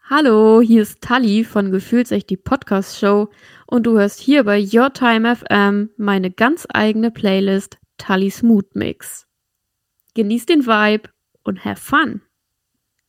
Hallo, hier ist Tali von Gefühlsecht die Podcast-Show und du hörst hier bei Your Time FM meine ganz eigene Playlist Tallis Mood Mix. Genieß den Vibe und have fun!